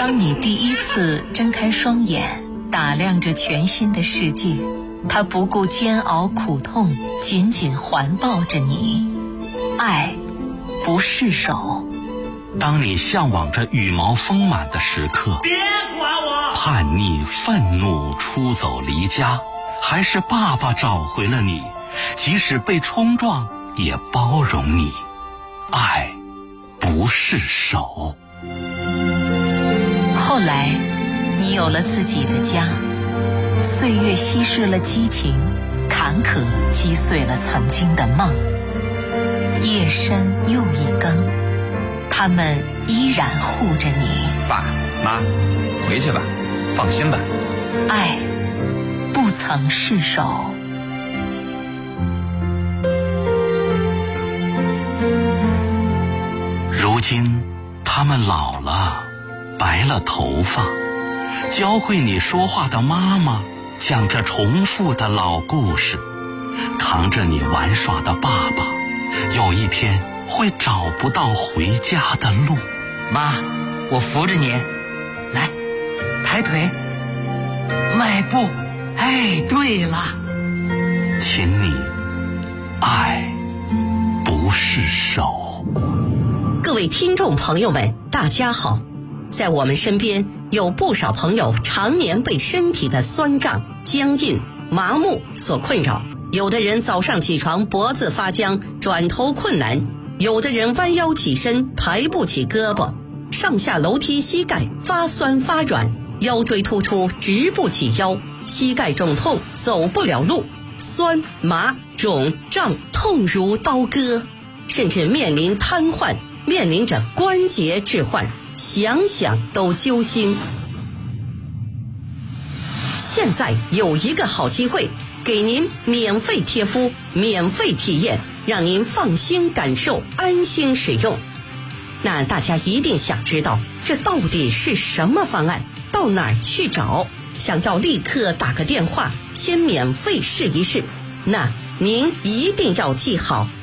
当你第一次睁开双眼，打量着全新的世界，它不顾煎熬苦痛，紧紧环抱着你。爱不释手。 当你向往着羽毛丰满的时刻， 别管我！ 叛逆愤怒出走离家，还是爸爸找回了你，即使被冲撞也包容你。爱不释手。 后来你有了自己的家，岁月稀释了激情，坎坷击碎了曾经的梦。夜深又一更，他们依然护着你。 爸妈，回去吧，放心吧。 爱不曾释手。 如今他们老了，白了头发，教会你说话的妈妈讲着重复的老故事，扛着你玩耍的爸爸，有一天会找不到回家的路。 妈，我扶着你，来，抬腿，迈步。哎，对了， 请你爱不释手。 各位听众朋友们，大家好。在我们身边有不少朋友常年被身体的酸胀、僵硬、麻木所困扰，有的人早上起床脖子发僵，转头困难，有的人弯腰起身抬不起胳膊，上下楼梯膝盖发酸发软，腰椎突出直不起腰，膝盖肿痛走不了路，酸麻肿胀痛如刀割，甚至面临瘫痪，面临着关节置换，想想都揪心。现在有一个好机会，给您免费贴敷，免费体验，让您放心感受，安心使用。那大家一定想知道，这到底是什么方案？到哪儿去找？想要立刻打个电话，先免费试一试。那您一定要记好